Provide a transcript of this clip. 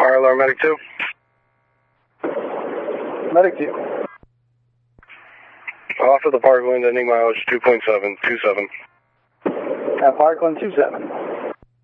Fire alarm, medic 2. Medic 2. Off of the Parkland, ending mileage 2.727. At Parkland 27.